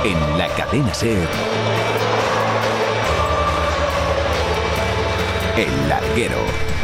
En la cadena SER, El Larguero.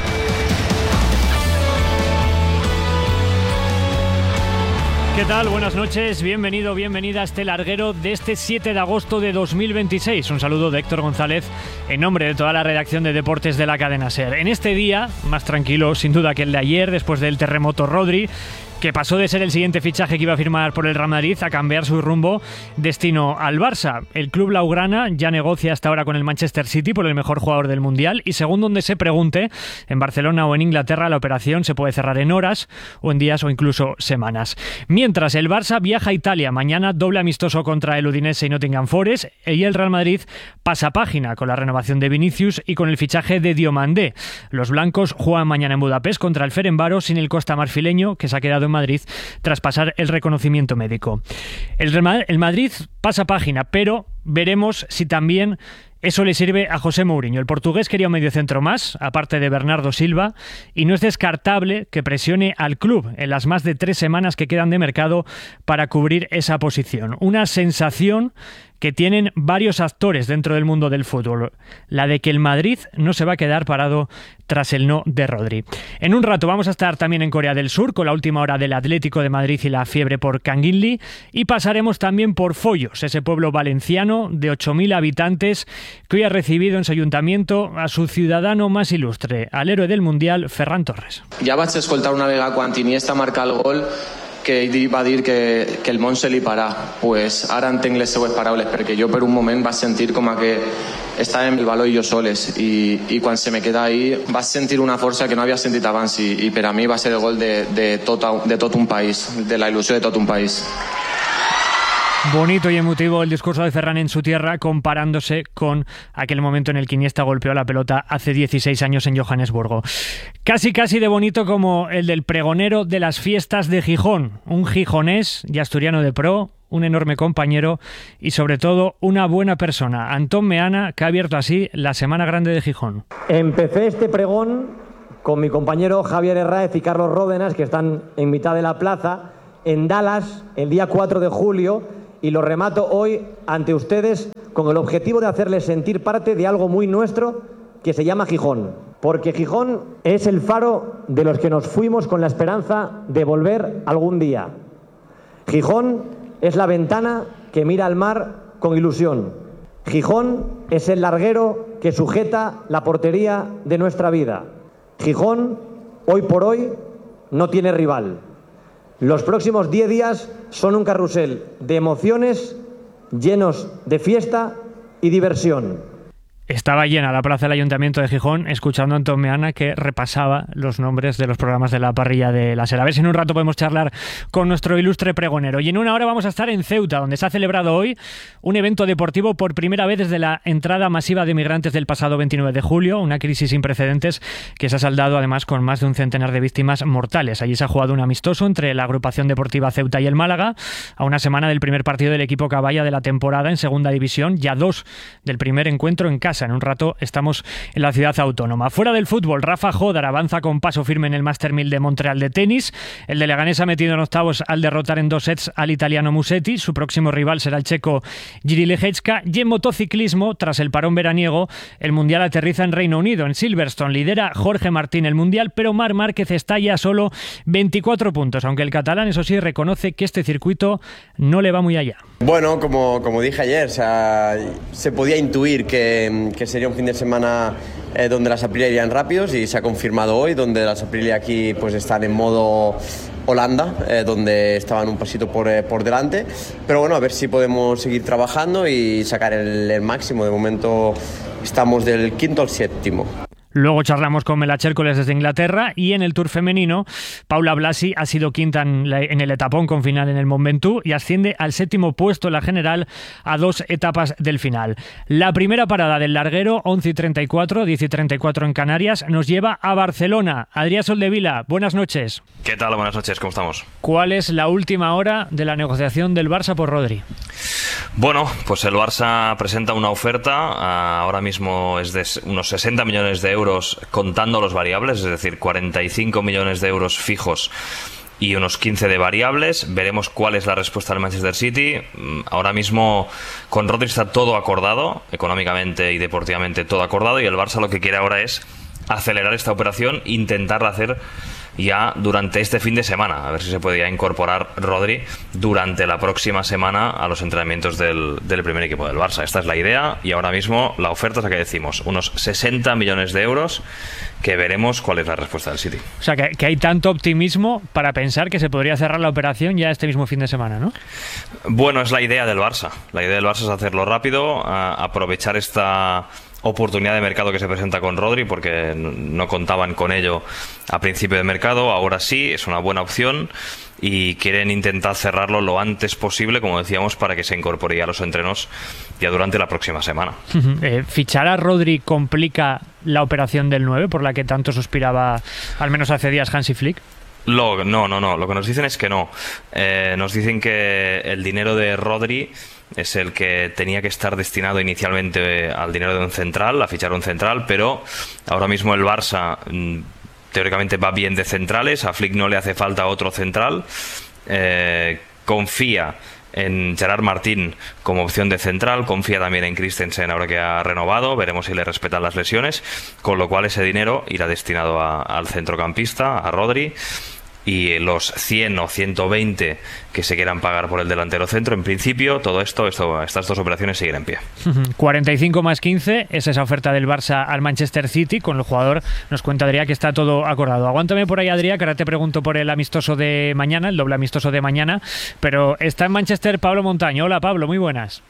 ¿Qué tal? Buenas noches, bienvenido, bienvenida a este larguero de este 7 de agosto de 2026. Un saludo de Héctor González en nombre de toda la redacción de deportes de la cadena SER. En este día, más tranquilo sin duda que el de ayer, después del terremoto Rodri, que pasó de ser el siguiente fichaje que iba a firmar por el Real Madrid a cambiar su rumbo destino al Barça. El club blaugrana ya negocia hasta ahora con el Manchester City por el mejor jugador del Mundial y según donde se pregunte, en Barcelona o en Inglaterra, la operación se puede cerrar en horas o en días o incluso semanas. Mientras el Barça viaja a Italia, mañana doble amistoso contra el Udinese y Nottingham Forest, y el Real Madrid pasa página con la renovación de Vinicius y con el fichaje de Diomandé. Los blancos juegan mañana en Budapest contra el Ferencváros sin el costamarfileño, que se ha quedado en Madrid tras pasar el reconocimiento médico. El Madrid pasa página, pero veremos si también eso le sirve a José Mourinho. El portugués quería un mediocentro más, aparte de Bernardo Silva, y no es descartable que presione al club en las más de 3 semanas que quedan de mercado para cubrir esa posición. Una sensación que tienen varios actores dentro del mundo del fútbol, la de que el Madrid no se va a quedar parado tras el no de Rodri. En un rato vamos a estar también en Corea del Sur con la última hora del Atlético de Madrid y la fiebre por Kang In-lee, y pasaremos también por Foios, ese pueblo valenciano de 8.000 habitantes que hoy ha recibido en su ayuntamiento a su ciudadano más ilustre, al héroe del Mundial, Ferran Torres. Ja vaig escoltar una vegada quan Iniesta marca el gol que ell va dir que el món se li parà. Pues ara entenc les seues paraules, perquè jo per un moment vaig sentir com a que estàvem el Baló i jo soles, i quan se me queda ahí vaig sentir una força que no havia sentit abans, i per a mi va ser el gol de tot un país, de la il·lusió de tot un país. Bonito y emotivo el discurso de Ferran en su tierra, comparándose con aquel momento en el que Iniesta golpeó la pelota hace 16 años en Johannesburgo. Casi de bonito como el del pregonero de las fiestas de Gijón, un gijonés y asturiano de pro, un enorme compañero y sobre todo una buena persona, Antón Meana, que ha abierto así la Semana Grande de Gijón. Empecé este pregón con mi compañero Javier Herráez y Carlos Ródenas, que están en mitad de la plaza, en Dallas, el día 4 de julio, y lo remato hoy ante ustedes con el objetivo de hacerles sentir parte de algo muy nuestro que se llama Gijón. Porque Gijón es el faro de los que nos fuimos con la esperanza de volver algún día. Gijón es la ventana que mira al mar con ilusión. Gijón es el larguero que sujeta la portería de nuestra vida. Gijón, hoy por hoy, no tiene rival. Los próximos 10 días son un carrusel de emociones llenos de fiesta y diversión. Estaba llena la plaza del Ayuntamiento de Gijón escuchando a Antón Meana, que repasaba los nombres de los programas de la parrilla de la SER. A ver si en un rato podemos charlar con nuestro ilustre pregonero. Y en una hora vamos a estar en Ceuta, donde se ha celebrado hoy un evento deportivo por primera vez desde la entrada masiva de migrantes del pasado 29 de julio, una crisis sin precedentes que se ha saldado además con más de un centenar de víctimas mortales. Allí se ha jugado un amistoso entre la agrupación deportiva Ceuta y el Málaga, a una semana del primer partido del equipo caballa de la temporada en segunda división, ya 2 del primer encuentro en casa. En un rato estamos en la ciudad autónoma. Fuera del fútbol, Rafa Jodar avanza con paso firme en el Master 1000 de Montreal de tenis. El de Leganés ha metido en octavos al derrotar en 2 sets al italiano Musetti. Su próximo rival será el checo Jiří Lehečka. Y en motociclismo, tras el parón veraniego, el Mundial aterriza en Reino Unido. En Silverstone lidera Jorge Martín el Mundial, pero Marc Márquez está ya a solo 24 puntos, aunque el catalán, eso sí, reconoce que este circuito no le va muy allá. Bueno, como dije ayer, o sea, se podía intuir que sería un fin de semana donde las Aprilia irían rápidos, y se ha confirmado hoy, donde las Aprilia aquí pues están en modo Holanda, donde estaban un pasito por delante. Pero bueno, a ver si podemos seguir trabajando y sacar el máximo. De momento estamos del 5º al 7º. Luego charlamos con Mela Chércoles desde Inglaterra, y en el Tour femenino, Paula Blasi ha sido quinta en el etapón con final en el Mont Ventoux y asciende al 7º puesto en la general a 2 etapas del final. La primera parada del larguero, 11:34, 10:34 en Canarias, nos lleva a Barcelona. Adrián Soldevila, buenas noches. ¿Qué tal? Buenas noches, ¿cómo estamos? ¿Cuál es la última hora de la negociación del Barça por Rodri? Bueno, pues el Barça presenta una oferta, ahora mismo es de unos 60 millones de euros contando los variables, es decir, 45 millones de euros fijos y unos 15 de variables. Veremos cuál es la respuesta del Manchester City. Ahora mismo con Rodri está todo acordado, económicamente y deportivamente todo acordado, y el Barça lo que quiere ahora es acelerar esta operación, intentarla hacer ya durante este fin de semana, a ver si se puede ya incorporar Rodri durante la próxima semana a los entrenamientos del primer equipo del Barça. Esta es la idea, y ahora mismo la oferta es la que decimos, unos 60 millones de euros, que veremos cuál es la respuesta del City. O sea, que hay tanto optimismo para pensar que se podría cerrar la operación ya este mismo fin de semana, ¿no? Bueno, es la idea del Barça. La idea del Barça es hacerlo rápido, aprovechar esta oportunidad de mercado que se presenta con Rodri, porque no contaban con ello a principio de mercado. Ahora sí, es una buena opción y quieren intentar cerrarlo lo antes posible, como decíamos, para que se incorpore a los entrenos ya durante la próxima semana. ¿Fichar a Rodri complica la operación del 9 por la que tanto suspiraba al menos hace días Hansi Flick? No. Lo que nos dicen es que no. Nos dicen que el dinero de Rodri es el que tenía que estar destinado inicialmente al dinero de un central, a fichar un central, pero ahora mismo el Barça teóricamente va bien de centrales, a Flick no le hace falta otro central, confía en Gerard Martín como opción de central, confía también en Christensen ahora que ha renovado, veremos si le respetan las lesiones, con lo cual ese dinero irá destinado al centrocampista, a Rodri, y los 100 o 120 que se quieran pagar por el delantero centro, en principio todo estas dos operaciones siguen en pie. 45 más 15 es esa oferta del Barça al Manchester City. Con el jugador nos cuenta Adrià que está todo acordado. Aguántame por ahí, Adrià, que ahora te pregunto por el amistoso de mañana, el doble amistoso de mañana, pero está en Manchester Pablo Montaño. Hola Pablo, muy buenas.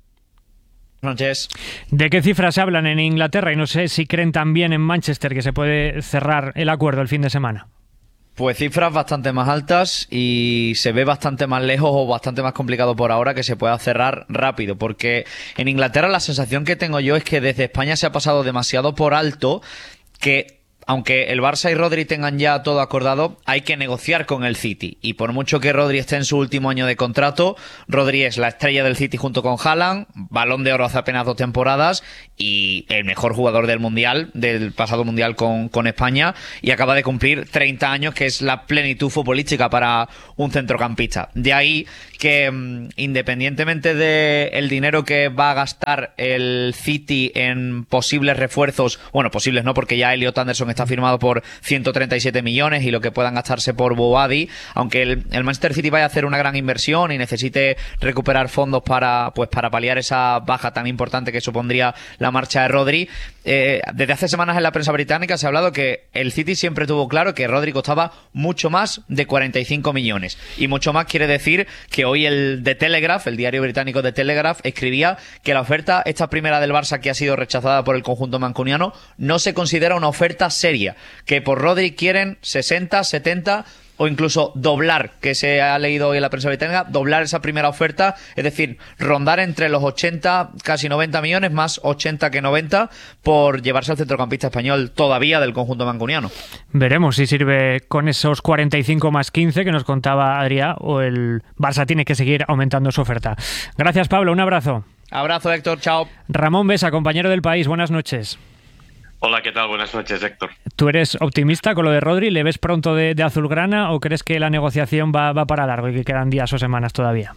Buenas noches. ¿De qué cifras se hablan en Inglaterra? Y no sé si creen también en Manchester que se puede cerrar el acuerdo el fin de semana. Pues cifras bastante más altas, y se ve bastante más lejos o bastante más complicado por ahora que se pueda cerrar rápido, porque en Inglaterra la sensación que tengo yo es que desde España se ha pasado demasiado por alto que, aunque el Barça y Rodri tengan ya todo acordado, hay que negociar con el City. Y por mucho que Rodri esté en su último año de contrato, Rodri es la estrella del City junto con Haaland, Balón de Oro hace apenas 2 temporadas y el mejor jugador del Mundial, del pasado Mundial con España, y acaba de cumplir 30 años, que es la plenitud futbolística para un centrocampista. De ahí que, independientemente del dinero que va a gastar el City en posibles refuerzos, bueno, posibles no, porque ya Elliot Anderson está firmado por 137 millones y lo que puedan gastarse por Boadi, aunque el Manchester City vaya a hacer una gran inversión y necesite recuperar fondos para paliar esa baja tan importante que supondría la marcha de Rodri. Desde hace semanas en la prensa británica se ha hablado que el City siempre tuvo claro que Rodri costaba mucho más de 45 millones. Y mucho más quiere decir que hoy el The Telegraph, el diario británico The Telegraph, escribía que la oferta, esta primera del Barça que ha sido rechazada por el conjunto mancuniano, no se considera una oferta seria, que por Rodri quieren 60, 70 o incluso doblar, que se ha leído hoy en la prensa británica, doblar esa primera oferta, es decir, rondar entre los 80, casi 90 millones, más 80 que 90, por llevarse al centrocampista español todavía del conjunto mancuniano. Veremos si sirve con esos 45 más 15 que nos contaba Adrià, o el Barça tiene que seguir aumentando su oferta. Gracias, Pablo, un abrazo. Abrazo, Héctor, chao. Ramón Besa, compañero del País, buenas noches. Hola, ¿qué tal? Buenas noches, Héctor. ¿Tú eres optimista con lo de Rodri? ¿Le ves pronto de azulgrana o crees que la negociación va para largo y que quedan días o semanas todavía?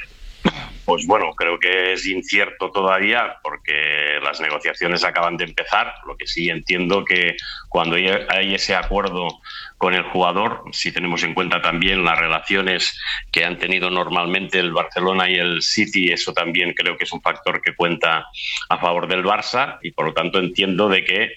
Pues bueno, creo que es incierto todavía porque las negociaciones acaban de empezar. Lo que sí entiendo que cuando hay ese acuerdo con el jugador, si tenemos en cuenta también las relaciones que han tenido normalmente el Barcelona y el City, eso también creo que es un factor que cuenta a favor del Barça, y por lo tanto entiendo de que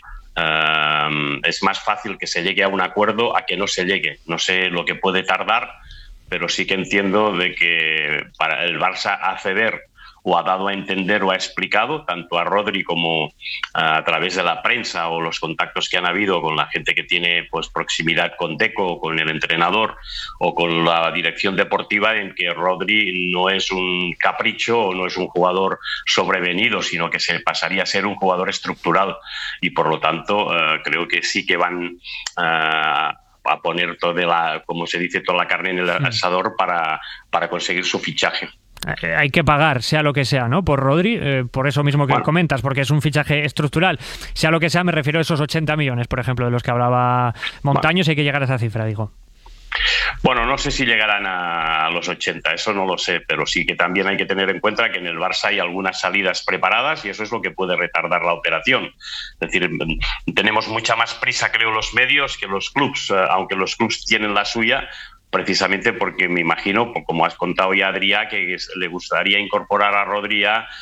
es más fácil que se llegue a un acuerdo a que no se llegue. No sé lo que puede tardar, pero sí que entiendo de que para el Barça acceder o ha dado a entender o ha explicado tanto a Rodri como a través de la prensa o los contactos que han habido con la gente que tiene pues proximidad con Deco, con el entrenador o con la dirección deportiva, en que Rodri no es un capricho o no es un jugador sobrevenido, sino que se pasaría a ser un jugador estructural, y por lo tanto creo que sí que van a poner como se dice, toda la carne en el asador para conseguir su fichaje. Hay que pagar, sea lo que sea, ¿no? Por Rodri, por eso mismo que comentas, porque es un fichaje estructural. Sea lo que sea, me refiero a esos 80 millones, por ejemplo, de los que hablaba Montaño, si hay que llegar a esa cifra, digo. Bueno, no sé si llegarán a los 80, eso no lo sé, pero sí que también hay que tener en cuenta que en el Barça hay algunas salidas preparadas y eso es lo que puede retardar la operación. Es decir, tenemos mucha más prisa, creo, los medios que los clubs, aunque los clubs tienen la suya, precisamente porque me imagino, como has contado ya, Adrià, que le gustaría incorporar a Rodri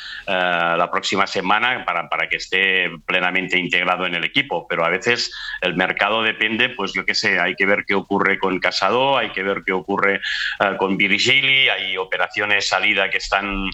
la próxima semana para que esté plenamente integrado en el equipo. Pero a veces el mercado depende, pues yo qué sé, hay que ver qué ocurre con Casado, hay que ver qué ocurre con Virgili, hay operaciones salida que están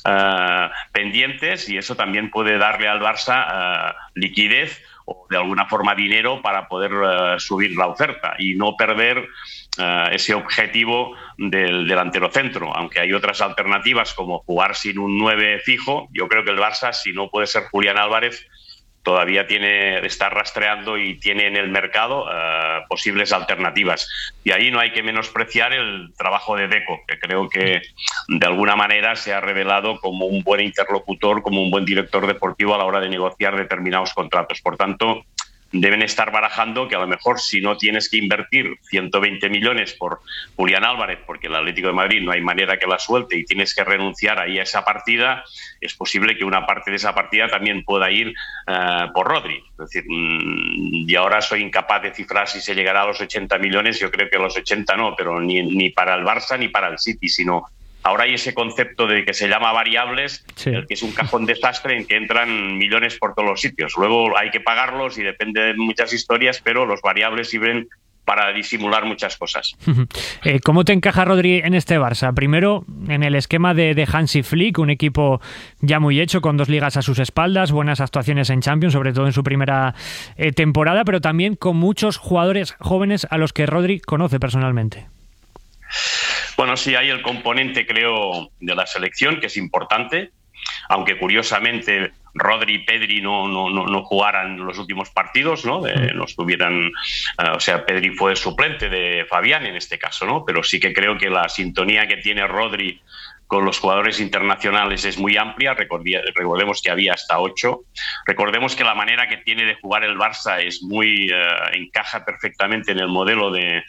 pendientes y eso también puede darle al Barça liquidez o de alguna forma dinero para poder subir la oferta y no perder ese objetivo del delantero centro, aunque hay otras alternativas como jugar sin un 9 fijo. Yo creo que el Barça, si no puede ser Julián Álvarez, todavía está rastreando y tiene en el mercado posibles alternativas. Y ahí no hay que menospreciar el trabajo de Deco, que creo que de alguna manera se ha revelado como un buen interlocutor, como un buen director deportivo a la hora de negociar determinados contratos. Por tanto, deben estar barajando que a lo mejor si no tienes que invertir 120 millones por Julián Álvarez, porque el Atlético de Madrid no hay manera que la suelte y tienes que renunciar ahí a esa partida, es posible que una parte de esa partida también pueda ir por Rodri. Es decir, y ahora soy incapaz de cifrar si se llegará a los 80 millones, yo creo que a los 80 no, pero ni para el Barça ni para el City, sino ahora hay ese concepto de que se llama variables, sí, el que es un cajón desastre en que entran millones por todos los sitios. Luego hay que pagarlos y depende de muchas historias, pero los variables sirven para disimular muchas cosas. ¿Cómo te encaja Rodri en este Barça? Primero, en el esquema de Hansi Flick, un equipo ya muy hecho, con 2 ligas a sus espaldas, buenas actuaciones en Champions, sobre todo en su primera temporada, pero también con muchos jugadores jóvenes a los que Rodri conoce personalmente. Bueno, sí, hay el componente, creo, de la selección, que es importante, aunque curiosamente Rodri y Pedri no jugaran los últimos partidos, ¿no? No estuvieran, o sea, Pedri fue suplente de Fabián en este caso, ¿no? Pero sí que creo que la sintonía que tiene Rodri con los jugadores internacionales es muy amplia. Recordemos que había hasta 8. Recordemos que la manera que tiene de jugar el Barça es encaja perfectamente en el modelo de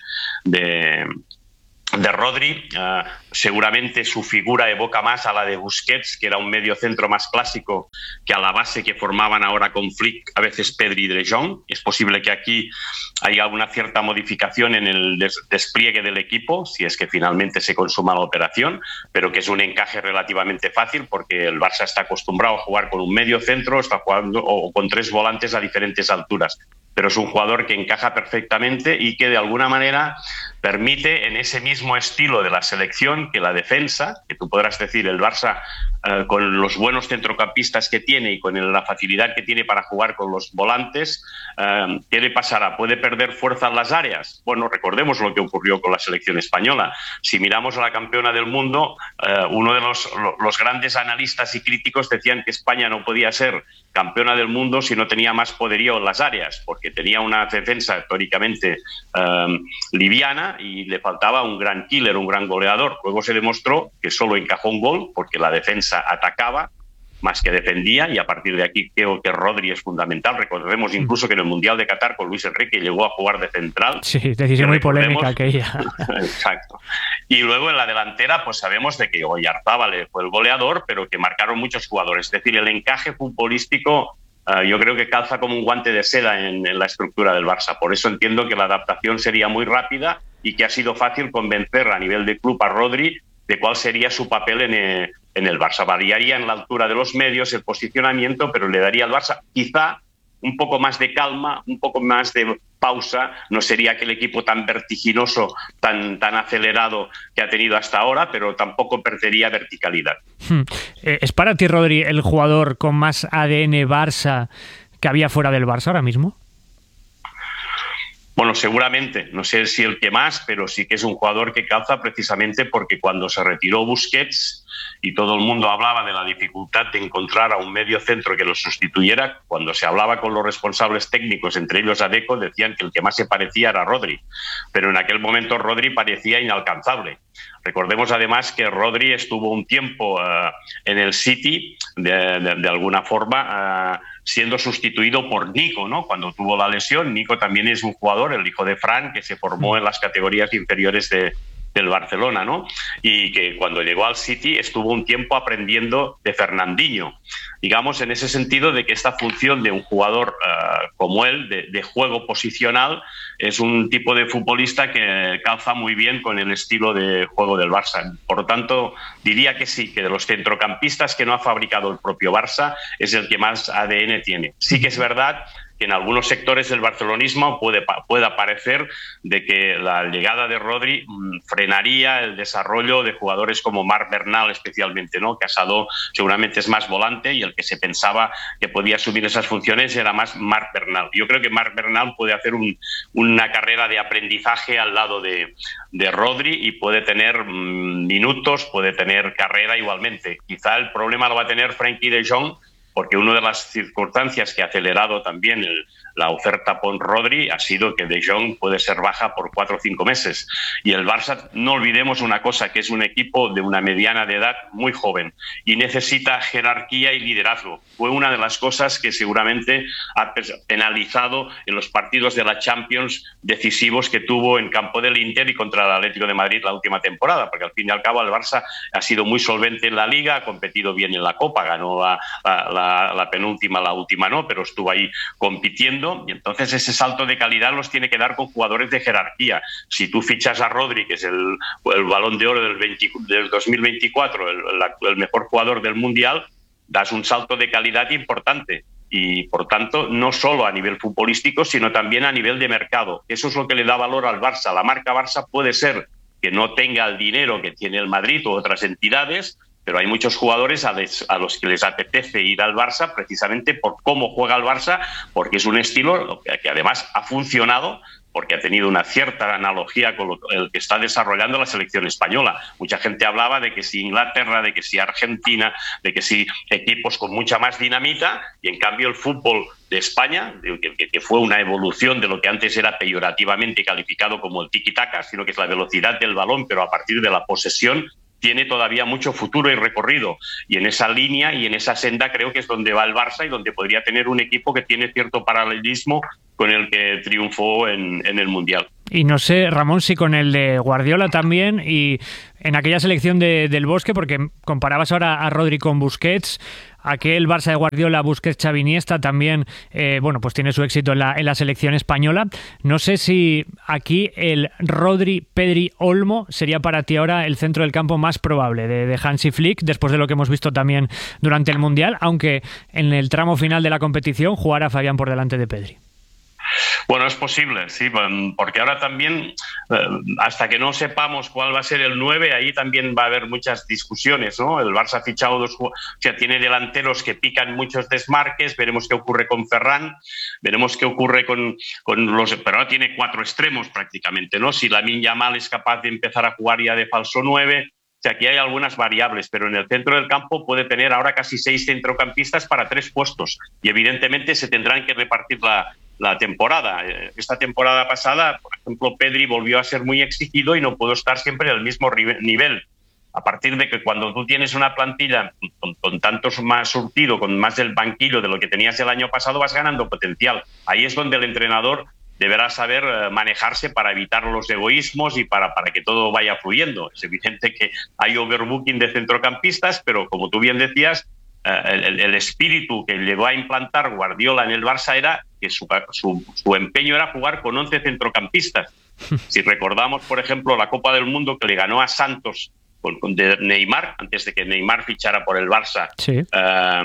Rodri. Seguramente su figura evoca más a la de Busquets, que era un mediocentro más clásico, que a la base que formaban ahora con Flick, a veces Pedri y De Jong. Es posible que aquí haya una cierta modificación en el despliegue del equipo, si es que finalmente se consuma la operación, pero que es un encaje relativamente fácil porque el Barça está acostumbrado a jugar con un mediocentro, está jugando o con 3 volantes a diferentes alturas. Pero es un jugador que encaja perfectamente y que de alguna manera permite en ese mismo estilo de la selección que la defensa, que tú podrás decir el Barça con los buenos centrocampistas que tiene y con la facilidad que tiene para jugar con los volantes, ¿qué le pasará? ¿Puede perder fuerza en las áreas? Bueno, recordemos lo que ocurrió con la selección española. Si miramos a la campeona del mundo, uno de los grandes analistas y críticos decían que España no podía ser campeona del mundo si no tenía más poderío en las áreas, porque tenía una defensa teóricamente liviana y le faltaba un gran killer, un gran goleador. Luego se demostró que solo encajó un gol porque la defensa atacaba más que defendía, y a partir de aquí creo que Rodri es fundamental. Recordemos incluso que en el Mundial de Qatar con Luis Enrique llegó a jugar de central. Sí, decisión muy polémica aquella. Exacto. Y luego en la delantera pues sabemos de que Oyarzábal fue el goleador, pero que marcaron muchos jugadores. Es decir, el encaje futbolístico yo creo que calza como un guante de seda en la estructura del Barça. Por eso entiendo que la adaptación sería muy rápida y que ha sido fácil convencer a nivel de club a Rodri de cuál sería su papel en el Barça. Variaría en la altura de los medios, el posicionamiento, pero le daría al Barça quizá un poco más de calma, un poco más de pausa. No sería aquel equipo tan vertiginoso, tan acelerado que ha tenido hasta ahora, pero tampoco perdería verticalidad. ¿Es para ti, Rodri, el jugador con más ADN Barça que había fuera del Barça ahora mismo? Bueno, seguramente, no sé si el que más, pero sí que es un jugador que calza precisamente porque cuando se retiró Busquets y todo el mundo hablaba de la dificultad de encontrar a un medio centro que lo sustituyera. Cuando se hablaba con los responsables técnicos, entre ellos a Deco, decían que el que más se parecía era Rodri, pero en aquel momento Rodri parecía inalcanzable. Recordemos además que Rodri estuvo un tiempo en el City, de alguna forma, siendo sustituido por Nico, ¿no? Cuando tuvo la lesión. Nico también es un jugador, el hijo de Fran, que se formó en las categorías inferiores del Barcelona, ¿no? Y que cuando llegó al City estuvo un tiempo aprendiendo de Fernandinho. Digamos, en ese sentido de que esta función de un jugador como él, de juego posicional, es un tipo de futbolista que calza muy bien con el estilo de juego del Barça. Por lo tanto, diría que sí, que de los centrocampistas que no ha fabricado el propio Barça, es el que más ADN tiene. Sí que es verdad que en algunos sectores del barcelonismo pueda parecer de que la llegada de Rodri frenaría el desarrollo de jugadores como Marc Bernal, especialmente, ¿no? Casado seguramente es más volante y el que se pensaba que podía asumir esas funciones era más Marc Bernal. Yo creo que Marc Bernal puede hacer una carrera de aprendizaje al lado de Rodri y puede tener minutos, puede tener carrera igualmente. Quizá el problema lo va a tener Frenkie de Jong, porque una de las circunstancias que ha acelerado también la oferta por Rodri ha sido que De Jong puede ser baja por 4 o 5 meses. Y el Barça, no olvidemos una cosa, que es un equipo de una mediana de edad muy joven y necesita jerarquía y liderazgo. Fue una de las cosas que seguramente ha penalizado en los partidos de la Champions decisivos que tuvo en campo del Inter y contra el Atlético de Madrid la última temporada, porque al fin y al cabo el Barça ha sido muy solvente en la Liga, ha competido bien en la Copa, ganó la penúltima, la última no, pero estuvo ahí compitiendo, y entonces ese salto de calidad los tiene que dar con jugadores de jerarquía. Si tú fichas a Rodri, que es el Balón de Oro del 2024, el mejor jugador del Mundial, das un salto de calidad importante. Y, por tanto, no solo a nivel futbolístico, sino también a nivel de mercado. Eso es lo que le da valor al Barça. La marca Barça puede ser que no tenga el dinero que tiene el Madrid o otras entidades, pero hay muchos jugadores a los que les apetece ir al Barça precisamente por cómo juega el Barça, porque es un estilo que además ha funcionado, porque ha tenido una cierta analogía con el que está desarrollando la selección española. Mucha gente hablaba de que si Inglaterra, de que si Argentina, de que si equipos con mucha más dinamita, y en cambio el fútbol de España, que fue una evolución de lo que antes era peyorativamente calificado como el tiki-taka, sino que es la velocidad del balón, pero a partir de la posesión, tiene todavía mucho futuro y recorrido. Y en esa línea y en esa senda creo que es donde va el Barça y donde podría tener un equipo que tiene cierto paralelismo con el que triunfó en el Mundial. Y no sé, Ramón, si con el de Guardiola también, y en aquella selección del Bosque, porque comparabas ahora a Rodri con Busquets, aquel Barça de Guardiola, Busquets, Xavi, Iniesta también, bueno, pues tiene su éxito en la selección española. No sé si aquí el Rodri, Pedri, Olmo sería para ti ahora el centro del campo más probable de Hansi Flick, después de lo que hemos visto también durante el Mundial, aunque en el tramo final de la competición jugara Fabián por delante de Pedri. Bueno, es posible, sí, porque ahora también, hasta que no sepamos cuál va a ser el 9, ahí también va a haber muchas discusiones, ¿no? El Barça ha fichado tiene delanteros que pican muchos desmarques, veremos qué ocurre con Ferran, veremos qué ocurre con los... Pero ahora tiene 4 extremos prácticamente, ¿no? Si Lamine Yamal es capaz de empezar a jugar ya de falso 9... O sea, aquí hay algunas variables, pero en el centro del campo puede tener ahora casi 6 centrocampistas para 3 puestos y evidentemente se tendrán que repartir la temporada. Esta temporada pasada, por ejemplo, Pedri volvió a ser muy exigido y no pudo estar siempre en el mismo nivel. A partir de que cuando tú tienes una plantilla con tantos más surtido, con más del banquillo de lo que tenías el año pasado, vas ganando potencial. Ahí es donde el entrenador deberá saber manejarse para evitar los egoísmos y para que todo vaya fluyendo. Es evidente que hay overbooking de centrocampistas, pero como tú bien decías, el espíritu que llegó a implantar Guardiola en el Barça era que su empeño era jugar con 11 centrocampistas. Si recordamos, por ejemplo, la Copa del Mundo que le ganó a Santos de Neymar, antes de que Neymar fichara por el Barça, sí,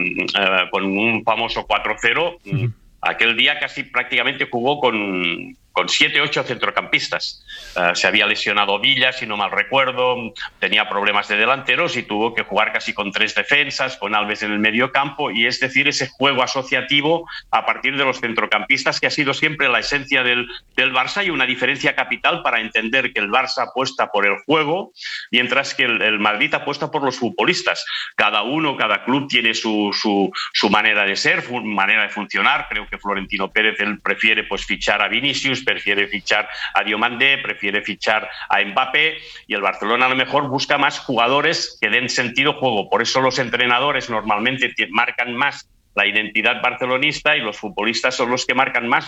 con un famoso 4-0, aquel día casi prácticamente jugó con 7, 8 centrocampistas. Se había lesionado Villa, si no mal recuerdo, tenía problemas de delanteros y tuvo que jugar casi con 3 defensas, con Alves en el medio campo, y es decir, ese juego asociativo a partir de los centrocampistas que ha sido siempre la esencia del Barça, y una diferencia capital para entender que el Barça apuesta por el juego, mientras que el Madrid apuesta por los futbolistas. Cada club tiene su manera de ser, manera de funcionar. Creo que Florentino Pérez él prefiere pues fichar a Vinicius, prefiere fichar a Diomandé, prefiere fichar a Mbappé, y el Barcelona a lo mejor busca más jugadores que den sentido juego. Por eso los entrenadores normalmente marcan más la identidad barcelonista y los futbolistas son los que marcan más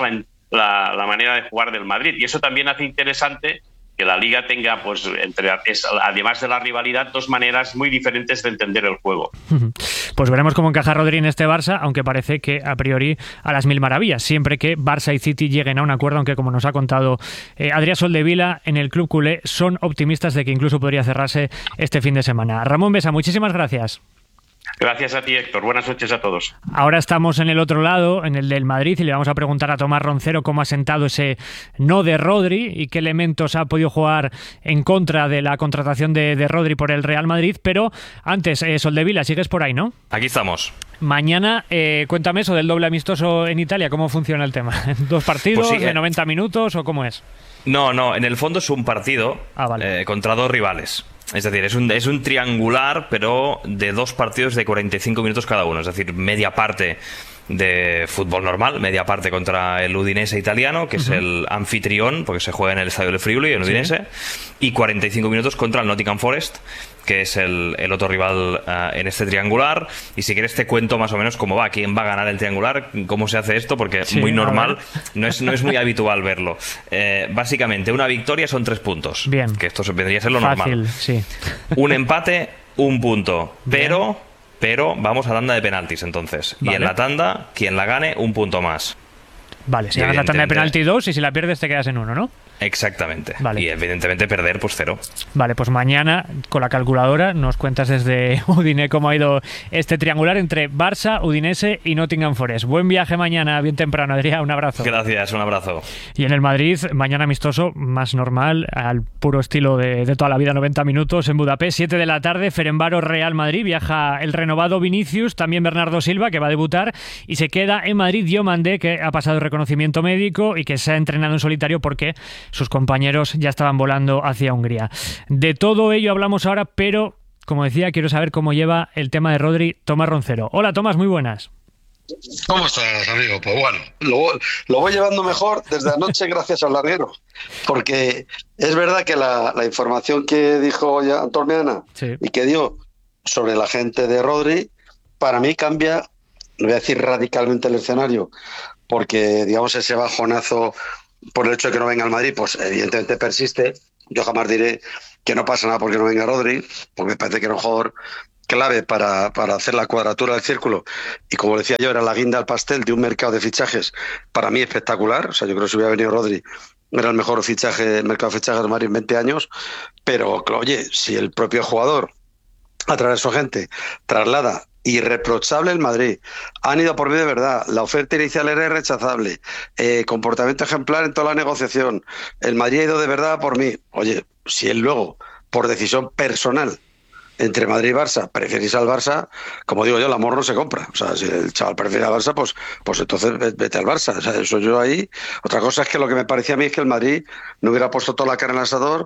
la manera de jugar del Madrid. Y eso también hace interesante que la Liga tenga, pues, además de la rivalidad, 2 maneras muy diferentes de entender el juego. Pues veremos cómo encaja Rodri en este Barça, aunque parece que a priori a las mil maravillas, siempre que Barça y City lleguen a un acuerdo, aunque como nos ha contado Adrià Soldevila, en el club culé son optimistas de que incluso podría cerrarse este fin de semana. Ramón Besa, muchísimas gracias. Gracias a ti, Héctor. Buenas noches a todos. Ahora estamos en el otro lado, en el del Madrid, y le vamos a preguntar a Tomás Roncero cómo ha sentado ese no de Rodri y qué elementos ha podido jugar en contra de la contratación de Rodri por el Real Madrid. Pero antes, Soldevila, sigues por ahí, ¿no? Aquí estamos. Mañana, cuéntame eso del doble amistoso en Italia, ¿cómo funciona el tema? ¿2 partidos Pues sí, de 90 minutos o cómo es? No, en el fondo es un partido contra 2 rivales. Es decir, es un triangular, pero de 2 partidos de 45 minutos cada uno. Es decir, media parte de fútbol normal, media parte contra el Udinese italiano, que es el anfitrión, porque se juega en el Estadio del Friuli, en Udinese, y 45 minutos contra el Nottingham Forest, que es el otro rival en este triangular. Y si quieres te cuento más o menos cómo va, quién va a ganar el triangular, cómo se hace esto, porque es muy normal, no es muy habitual verlo. Básicamente, una victoria son 3 puntos. Bien. Que esto vendría a ser lo Fácil, normal. sí. Un empate, 1 punto. Pero vamos a tanda de penaltis entonces. Vale. Y en la tanda, quien la gane, 1 punto más. Vale, si ganas la tanda de penalti 2 y si la pierdes te quedas en 1, ¿no? Exactamente. Vale. Y evidentemente perder, pues 0. Vale, pues mañana con la calculadora nos cuentas desde Udine cómo ha ido este triangular entre Barça, Udinese y Nottingham Forest. Buen viaje mañana, bien temprano, Adrià, un abrazo. Gracias, un abrazo. Y en el Madrid, mañana amistoso, más normal, al puro estilo de toda la vida, 90 minutos en Budapest, 7 de la tarde, Ferenbaro Real Madrid, viaja el renovado Vinicius, también Bernardo Silva, que va a debutar, y se queda en Madrid Diomandé, que ha pasado el reconocimiento médico y que se ha entrenado en solitario porque sus compañeros ya estaban volando hacia Hungría. De todo ello hablamos ahora, pero, como decía, quiero saber cómo lleva el tema de Rodri Tomás Roncero. Hola, Tomás, muy buenas. ¿Cómo estás, amigo? Pues bueno, lo voy llevando mejor desde anoche gracias al larguero, porque es verdad que la información que dijo ya Antonio y que dio sobre la gente de Rodri, para mí cambia, no voy a decir radicalmente el escenario, porque digamos ese bajonazo por el hecho de que no venga al Madrid, pues evidentemente persiste. Yo jamás diré que no pasa nada porque no venga Rodri, porque me parece que era un jugador clave para hacer la cuadratura del círculo, y como decía yo, era la guinda al pastel de un mercado de fichajes para mí espectacular. O sea, yo creo que si hubiera venido Rodri era el mejor mercado de fichajes de Madrid en 20 años, pero oye, si el propio jugador a través de su agente traslada irreprochable el Madrid, han ido por mí de verdad, la oferta inicial era irrechazable, comportamiento ejemplar en toda la negociación, el Madrid ha ido de verdad por mí. Oye, si él luego, por decisión personal entre Madrid y Barça, preferís al Barça, como digo yo, el amor no se compra. O sea, si el chaval prefiere al Barça, pues entonces vete al Barça. O sea, eso yo ahí. Otra cosa es que lo que me parecía a mí es que el Madrid no hubiera puesto toda la carne en el asador,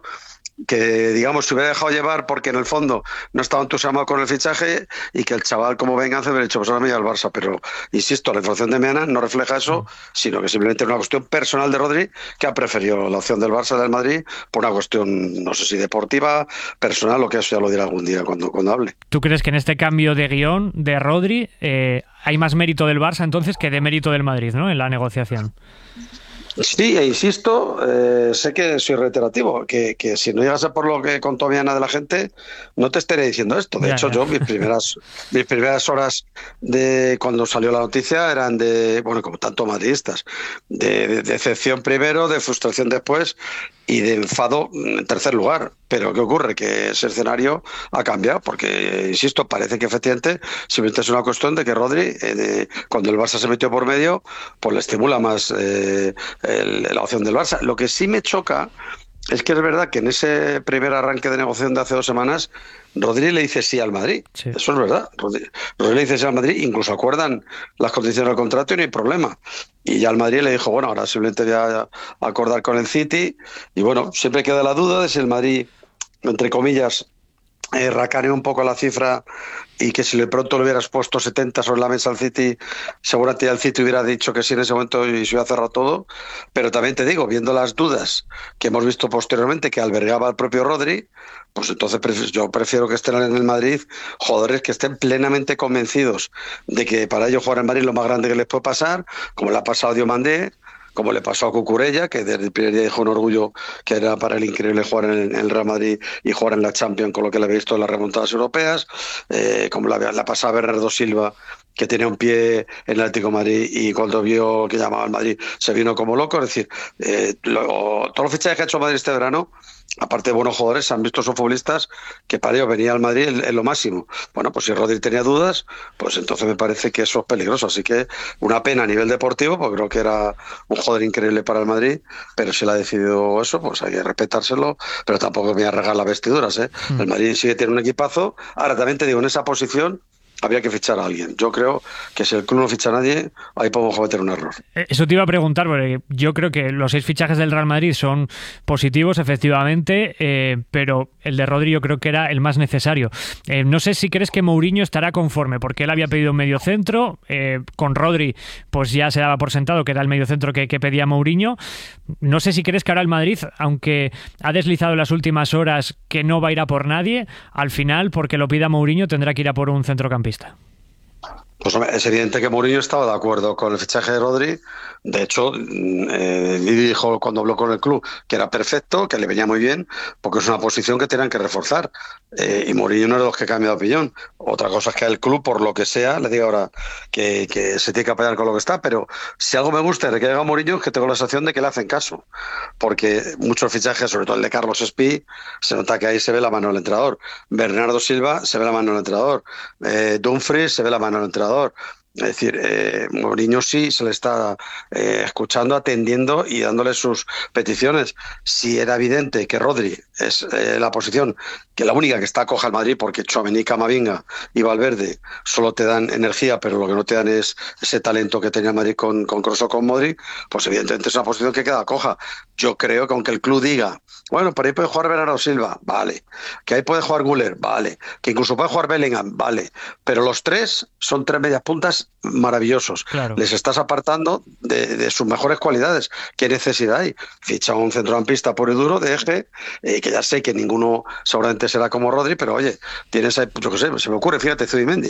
que digamos se hubiera dejado llevar porque en el fondo no estaba entusiasmado con el fichaje, y que el chaval como venganza hubiera dicho pues ahora me voy al Barça. Pero insisto, la información de Meana no refleja eso, sino que simplemente es una cuestión personal de Rodri, que ha preferido la opción del Barça del Madrid por una cuestión, no sé si deportiva, personal, o que eso ya lo dirá algún día cuando hable. ¿Tú crees que en este cambio de guión de Rodri hay más mérito del Barça entonces que de mérito del Madrid, ¿no?, en la negociación? Sí, e insisto, sé que soy reiterativo, que si no llegase por lo que contó Viana de la gente, no te estaré diciendo esto. De hecho, yo mis primeras horas de cuando salió la noticia eran de, bueno, como tanto madridistas, de decepción primero, de frustración después, y de enfado en tercer lugar. Pero ¿qué ocurre? Que ese escenario ha cambiado, porque, insisto, parece que efectivamente simplemente es una cuestión de que Rodri, cuando el Barça se metió por medio, pues le estimula más la opción del Barça. Lo que sí me choca es que es verdad que en ese primer arranque de negociación de hace 2 semanas, Rodri le dice sí al Madrid. Sí. Eso es verdad. Rodri le dice sí al Madrid, incluso acuerdan las condiciones del contrato y no hay problema. Y ya al Madrid le dijo, bueno, ahora simplemente voy a acordar con el City. Y bueno, siempre queda la duda de si el Madrid, entre comillas, racanea un poco la cifra, y que si de pronto le hubieras puesto 70 sobre la mesa al City, seguramente ya el City hubiera dicho que sí en ese momento y se hubiera cerrado todo. Pero también te digo, viendo las dudas que hemos visto posteriormente que albergaba el propio Rodri, pues entonces yo prefiero que estén en el Madrid jugadores que estén plenamente convencidos de que para ellos jugar en Madrid es lo más grande que les puede pasar, como le ha pasado a Diomandé, como le pasó a Cucurella, que desde el primer día dijo un orgullo que era para él increíble jugar en el Real Madrid y jugar en la Champions con lo que le había visto en las remontadas europeas, como la pasaba a Bernardo Silva, que tenía un pie en el Atlético de Madrid y cuando vio que llamaba al Madrid se vino como loco. Es decir, todos los fichajes que ha hecho Madrid este verano, aparte de buenos jugadores, se han visto son futbolistas que para ellos venía al Madrid en lo máximo. Bueno, pues si Rodri tenía dudas, pues entonces me parece que eso es peligroso. Así que una pena a nivel deportivo, porque creo que era un jugador increíble para el Madrid, pero si él ha decidido eso, pues hay que respetárselo, pero tampoco me voy a regar las vestiduras, ¿eh? El Madrid sigue teniendo un equipazo. Ahora también te digo, en esa posición habría que fichar a alguien. Yo creo que si el club no ficha a nadie, ahí podemos cometer un error. Eso te iba a preguntar, porque yo creo que los 6 fichajes del Real Madrid son positivos, efectivamente, pero el de Rodri yo creo que era el más necesario. No sé si crees que Mourinho estará conforme, porque él había pedido un mediocentro, con Rodri pues ya se daba por sentado que era el mediocentro que pedía Mourinho. No sé si crees que ahora el Madrid, aunque ha deslizado en las últimas horas que no va a ir a por nadie, al final, porque lo pida Mourinho, tendrá que ir a por un centrocampista. Pues es evidente que Mourinho estaba de acuerdo con el fichaje de Rodri. De hecho, dijo cuando habló con el club que era perfecto, que le venía muy bien, porque es una posición que tenían que reforzar. Y Mourinho no es de los que cambia de opinión. Otra cosa es que el club, por lo que sea, le diga ahora que se tiene que apoyar con lo que está. Pero si algo me gusta de que llega Mourinho es que tengo la sensación de que le hacen caso. Porque muchos fichajes, sobre todo el de Carlos Espí, se nota que ahí se ve la mano del entrenador. Bernardo Silva, se ve la mano del entrenador. Dumfries, se ve la mano del entrenador. Es decir, Mourinho sí se le está escuchando, atendiendo y dándole sus peticiones. Si era evidente que Rodri es la posición, que la única que está coja al Madrid, porque Tchouaméni, Camavinga y Valverde solo te dan energía, pero lo que no te dan es ese talento que tenía Madrid con Kroos o con Modric, pues evidentemente es una posición que queda coja. Yo creo que aunque el club diga, bueno, por ahí puede jugar Bernardo Silva, vale, que ahí puede jugar Güler, vale, que incluso puede jugar Bellingham, vale, pero los 3 son 3 medias puntas maravillosos. Claro. Les estás apartando de sus mejores cualidades. ¿Qué necesidad hay? Ficha un centrocampista puro y duro de eje, que ya sé que ninguno seguramente será como Rodri, pero oye, tienes ahí, yo qué sé, se me ocurre, fíjate, Zubimendi,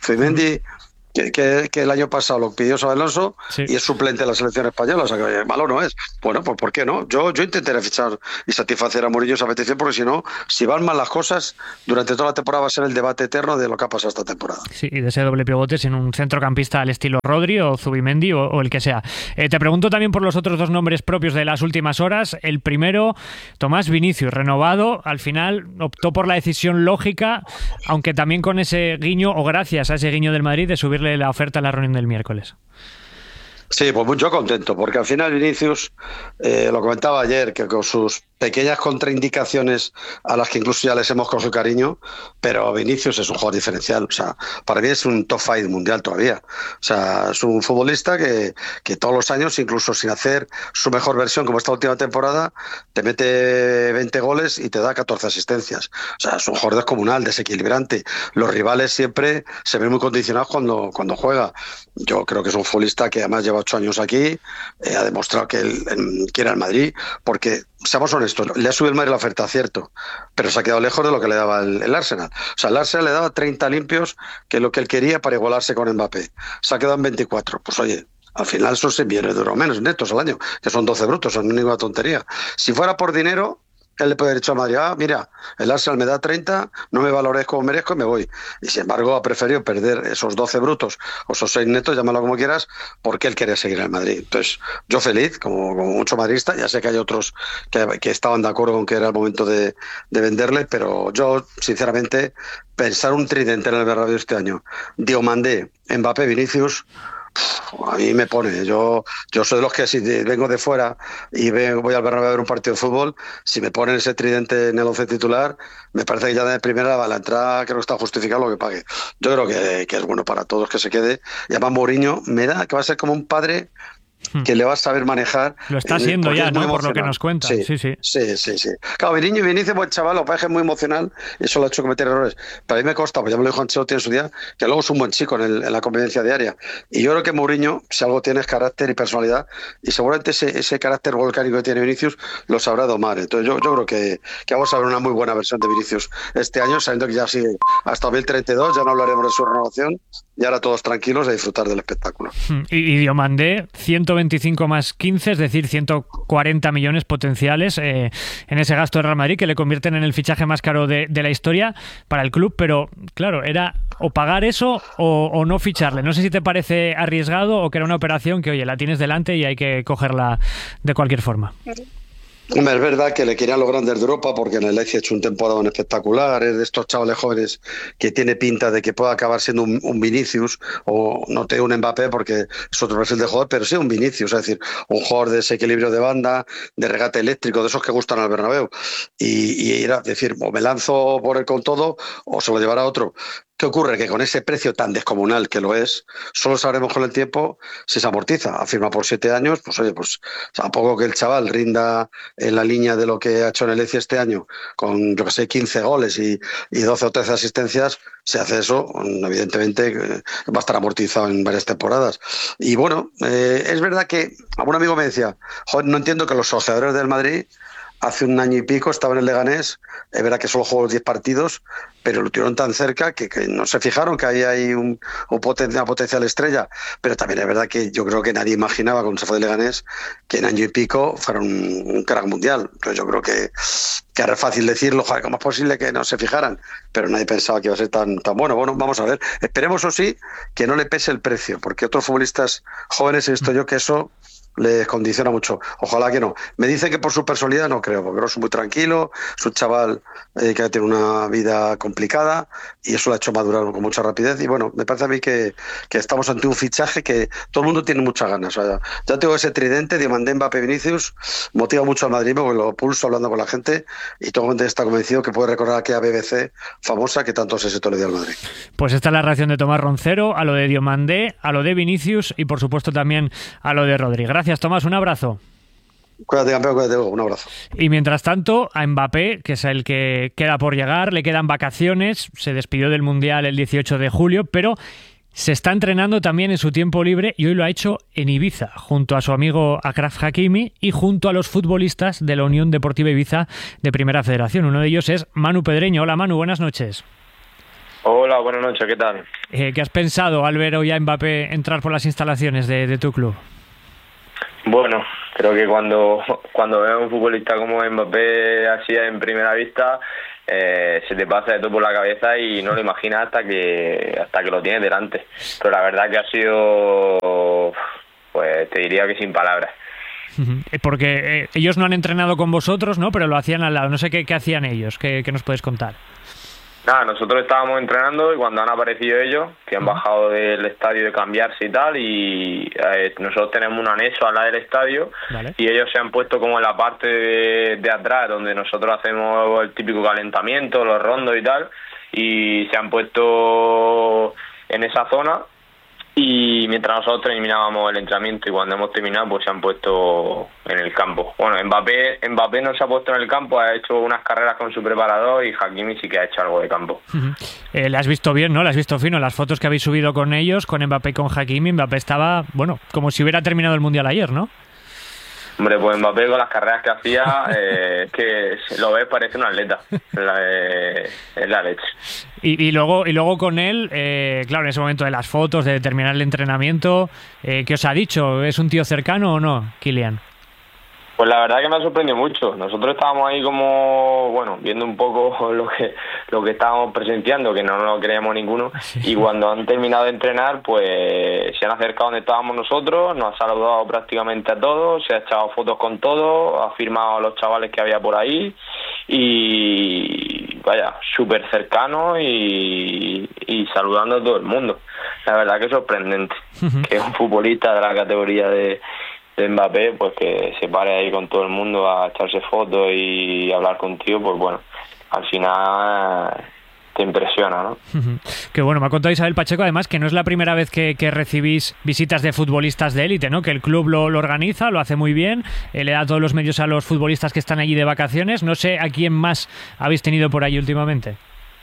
que el año pasado lo pidió Xabi Alonso, sí, y es suplente de la selección española, o sea que malo no es. Bueno, pues ¿por qué no? Yo intentaré fichar y satisfacer a Mourinho esa petición, porque si no, si van mal las cosas, durante toda la temporada va a ser el debate eterno de lo que ha pasado esta temporada. Sí, y de ese doble pivote sin un centrocampista al estilo Rodri o Zubimendi o el que sea. Te pregunto también por los otros 2 nombres propios de las últimas horas. El primero, Tomás Vinicius, renovado, al final optó por la decisión lógica, aunque también con ese guiño, o gracias a ese guiño del Madrid, de subirle la oferta en la reunión del miércoles. Sí, pues mucho contento, porque al final Vinicius, lo comentaba ayer, que con sus pequeñas contraindicaciones a las que incluso ya les hemos cogido cariño, pero Vinicius es un jugador diferencial. O sea, para mí es un top 5 mundial todavía. O sea, es un futbolista que todos los años, incluso sin hacer su mejor versión, como esta última temporada, te mete 20 goles y te da 14 asistencias. O sea, es un jugador descomunal, desequilibrante. Los rivales siempre se ven muy condicionados cuando juega. Yo creo que es un futbolista que además lleva 8 años aquí, ha demostrado que él quiere al Madrid, porque, seamos honestos, le ha subido el Madrid la oferta, cierto, pero se ha quedado lejos de lo que le daba el Arsenal. O sea, el Arsenal le daba 30 limpios, que es lo que él quería para igualarse con Mbappé. Se ha quedado en 24. Pues oye, al final son 6 millones de euros menos netos al año, que son 12 brutos, no es ninguna tontería. Si fuera por dinero, Él le puede haber dicho a Madrid, mira, el Arsenal me da 30, no me valores como merezco y me voy. Y sin embargo ha preferido perder esos 12 brutos o esos 6 netos, llámalo como quieras, porque él quería seguir en el Madrid. Entonces, yo feliz, como mucho madridista, ya sé que hay otros que estaban de acuerdo con que era el momento de venderle, pero yo, sinceramente, pensar un tridente en el Bernabéu este año, Diomandé, Mbappé, Vinicius... A mí me pone, yo soy de los que si vengo de fuera y voy al Bernabéu a ver un partido de fútbol, si me ponen ese tridente en el 11 titular, me parece que ya de primera la entrada creo que está justificado lo que pague. Yo creo que es bueno para todos que se quede. Y además Mourinho me da que va a ser como un padre que le va a saber manejar. Lo está haciendo ya, ¿no? Por lo que nos cuenta. Sí. Claro, Vinicius, buen chaval, lo parece muy emocional y eso lo ha hecho cometer errores. Pero a mí me consta, pues ya me lo dijo Ancelotti en su día, que luego es un buen chico en la convivencia diaria. Y yo creo que Mourinho, si algo tiene, es carácter y personalidad, y seguramente ese carácter volcánico que tiene Vinicius lo sabrá domar. Entonces yo creo que vamos a ver una muy buena versión de Vinicius este año, sabiendo que ya sigue hasta 2032, ya no hablaremos de su renovación, y ahora todos tranquilos a disfrutar del espectáculo. Y Diomandé, 125 más 15, es decir, 140 millones potenciales en ese gasto de Real Madrid, que le convierten en el fichaje más caro de la historia para el club, pero claro, era o pagar eso o no ficharle. No sé si te parece arriesgado o que era una operación que, oye, la tienes delante y hay que cogerla de cualquier forma. Hombre, es verdad que le querían los grandes de Europa porque en el Leipzig ha hecho un temporada espectacular, es de estos chavales jóvenes que tiene pinta de que pueda acabar siendo un Vinicius, o no te un Mbappé porque es otro perfil de jugador, pero sí un Vinicius, es decir, un jugador de ese equilibrio de banda, de regate eléctrico, de esos que gustan al Bernabéu, y era decir, o me lanzo por él con todo o se lo llevará otro. ¿Qué ocurre? Que con ese precio tan descomunal que lo es, solo sabremos con el tiempo si se amortiza. Ha firmado por 7 años, pues oye, pues a poco que el chaval rinda en la línea de lo que ha hecho en el ECI este año, con, yo que sé, 15 goles y 12 o 13 asistencias, se hace eso, evidentemente va a estar amortizado en varias temporadas. Y bueno, es verdad que algún amigo me decía, joder, no entiendo que los sociadores del Madrid hace un año y pico estaba en el Leganés, es verdad que solo jugó 10 partidos, pero lo tuvieron tan cerca que no se fijaron que ahí hay una potencial estrella. Pero también es verdad que yo creo que nadie imaginaba cuando se fue del Leganés que en año y pico fuera un crack mundial. Entonces yo creo que era fácil decirlo, joder, ¿cómo es posible que no se fijaran? Pero nadie pensaba que iba a ser tan bueno. Bueno, vamos a ver. Esperemos, o sí, que no le pese el precio, porque otros futbolistas jóvenes he visto yo que eso les condiciona mucho. Ojalá que no. Me dicen que por su personalidad no creo, porque es muy tranquilo, es un chaval que tiene una vida complicada y eso lo ha hecho madurar con mucha rapidez. Y bueno, me parece a mí que estamos ante un fichaje que todo el mundo tiene muchas ganas. O sea, ya tengo ese tridente, Diomandé, Mbappé, Vinicius, motiva mucho al Madrid porque lo pulso hablando con la gente y todo el mundo está convencido que puede recordar aquella BBC famosa que tanto éxito le dio al Madrid. Pues esta es la reacción de Tomás Roncero a lo de Diomandé, a lo de Vinicius y por supuesto también a lo de Rodri. Gracias, Tomás, un abrazo. Cuídate, campeón, cuídate, un abrazo. Y mientras tanto, a Mbappé, que es el que queda por llegar, le quedan vacaciones, se despidió del Mundial el 18 de julio, pero se está entrenando también en su tiempo libre y hoy lo ha hecho en Ibiza, junto a su amigo Achraf Hakimi y junto a los futbolistas de la Unión Deportiva Ibiza de Primera Federación. Uno de ellos es Manu Pedreño. Hola, Manu, buenas noches. Hola, buenas noches, ¿qué tal? ¿Qué has pensado al ver hoy a Mbappé entrar por las instalaciones de tu club? Bueno, creo que cuando veo a un futbolista como Mbappé así en primera vista, se te pasa de todo por la cabeza y no lo imaginas hasta que lo tienes delante. Pero la verdad que ha sido, pues te diría que sin palabras. Porque ellos no han entrenado con vosotros, ¿no? Pero lo hacían al lado. No sé qué hacían ellos. ¿Qué nos puedes contar? Nada, nosotros estábamos entrenando y cuando han aparecido ellos, que han bajado del estadio de cambiarse y tal, y nosotros tenemos un anexo al lado del estadio, ¿vale? Y ellos se han puesto como en la parte de atrás, donde nosotros hacemos el típico calentamiento, los rondos y tal, y se han puesto en esa zona, y mientras nosotros terminábamos el entrenamiento y cuando hemos terminado pues se han puesto en el campo. Bueno, Mbappé no se ha puesto en el campo, ha hecho unas carreras con su preparador y Hakimi sí que ha hecho algo de campo. Le has visto bien, ¿no? Le has visto fino. Las fotos que habéis subido con ellos, con Mbappé y con Hakimi, Mbappé estaba, bueno, como si hubiera terminado el Mundial ayer, ¿no? Hombre, pues Mbappé con las carreras que hacía, que lo ves, parece un atleta. Es la leche. Y luego con él, claro, en ese momento de las fotos, de terminar el entrenamiento, ¿qué os ha dicho? ¿Es un tío cercano o no, Kylian? Pues la verdad que me ha sorprendido mucho. Nosotros estábamos ahí como, bueno, viendo un poco lo que estábamos presenciando, que no nos lo creíamos ninguno, y cuando han terminado de entrenar, pues se han acercado donde estábamos nosotros, nos ha saludado prácticamente a todos, se ha echado fotos con todos, ha firmado a los chavales que había por ahí, y vaya, súper cercano y saludando a todo el mundo. La verdad que es sorprendente que un futbolista de la categoría de Mbappé, pues que se pare ahí con todo el mundo a echarse fotos y hablar contigo, pues bueno, al final te impresiona, ¿no? Que bueno, me ha contado Isabel Pacheco además que no es la primera vez que recibís visitas de futbolistas de élite, ¿no? Que el club lo organiza, lo hace muy bien, le da todos los medios a los futbolistas que están allí de vacaciones. No sé a quién más habéis tenido por ahí últimamente.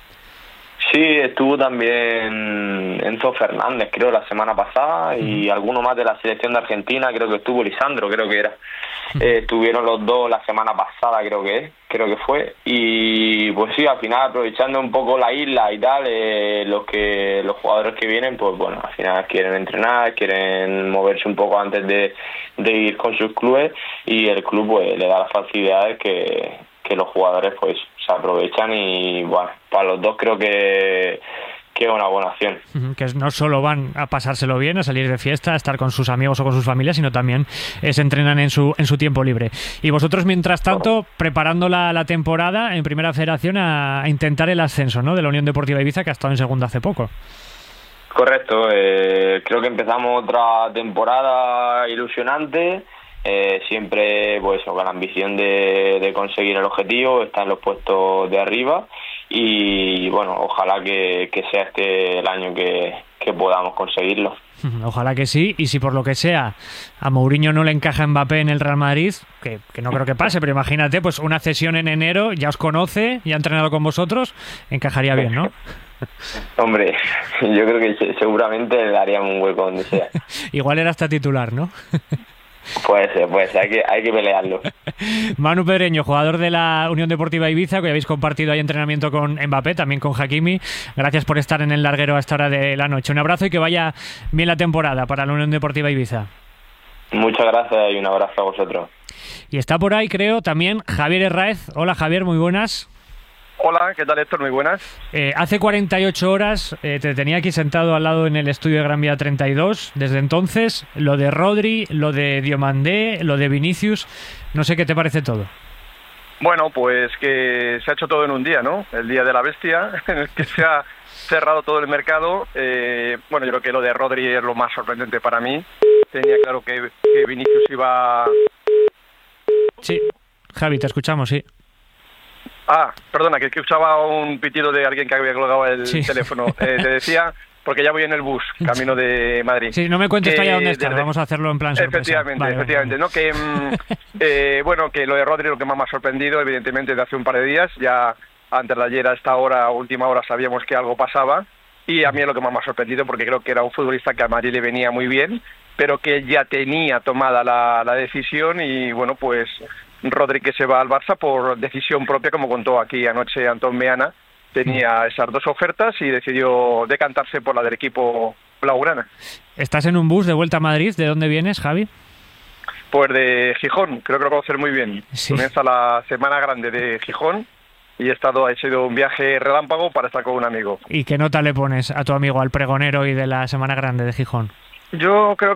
Sí, estuvo también Enzo Fernández, creo, la semana pasada, y alguno más de la selección de Argentina, creo que estuvo Lisandro, creo que era. Estuvieron los dos la semana pasada, creo que fue, y pues sí, al final aprovechando un poco la isla y tal, los jugadores que vienen, pues bueno, al final quieren entrenar, quieren moverse un poco antes de ir con sus clubes, y el club pues le da las facilidades que los jugadores pues se aprovechan, y bueno, para los dos creo que es una buena opción. Que no solo van a pasárselo bien, a salir de fiesta, a estar con sus amigos o con sus familias, sino también se entrenan en su tiempo libre. Y vosotros, mientras tanto, preparando la temporada en Primera Federación a intentar el ascenso, ¿no?, de la Unión Deportiva Ibiza, que ha estado en segunda hace poco. Correcto, creo que empezamos otra temporada ilusionante, siempre pues con la ambición de conseguir el objetivo, estar en los puestos de arriba, y bueno, ojalá que sea este el año que podamos conseguirlo. Ojalá que sí, y si por lo que sea a Mourinho no le encaja Mbappé en el Real Madrid, que no creo que pase, pero imagínate, pues una cesión en enero, ya os conoce, ya ha entrenado con vosotros, encajaría bien, ¿no? Hombre, yo creo que seguramente le daríamos un hueco donde sea. Igual era hasta titular, ¿no? Puede ser, hay que pelearlo. Manu Pedreño, jugador de la Unión Deportiva Ibiza, que habéis compartido ahí entrenamiento con Mbappé, también con Hakimi. Gracias por estar en el larguero a esta hora de la noche. Un abrazo y que vaya bien la temporada para la Unión Deportiva Ibiza. Muchas gracias y un abrazo a vosotros. Y está por ahí, creo, también Javier Herráez. Hola, Javier, muy buenas. Hola, ¿qué tal, Héctor? Muy buenas. Hace 48 horas te tenía aquí sentado al lado en el estudio de Gran Vía 32. Desde entonces, lo de Rodri, lo de Diomandé, lo de Vinicius, no sé qué te parece todo. Bueno, pues que se ha hecho todo en un día, ¿no? El día de la bestia, en el que se ha cerrado todo el mercado. Bueno, yo creo que lo de Rodri es lo más sorprendente para mí. Tenía claro que Vinicius iba... Sí, Javi, te escuchamos, sí. Ah, perdona, que escuchaba un pitido de alguien que había colgado el teléfono. Te decía, porque ya voy en el bus, camino de Madrid. Sí, no me cuentes allá dónde estás, vamos a hacerlo en plan sorpresa. Efectivamente. ¿No? Que, bueno, que lo de Rodri lo que más me ha sorprendido, evidentemente, de hace un par de días, ya antes de ayer a esta hora, última hora, sabíamos que algo pasaba, y a mí es lo que más me ha sorprendido, porque creo que era un futbolista que a Madrid le venía muy bien, pero que ya tenía tomada la decisión, y bueno, pues... Rodri que se va al Barça por decisión propia, como contó aquí anoche Antón Meana, tenía esas dos ofertas y decidió decantarse por la del equipo blaugrana. ¿Estás en un bus de vuelta a Madrid? ¿De dónde vienes, Javi? Pues de Gijón, creo que lo conocer muy bien. Sí. Comienza la semana grande de Gijón y ha sido un viaje relámpago para estar con un amigo. ¿Y qué nota le pones a tu amigo, al pregonero y de la semana grande de Gijón? Yo creo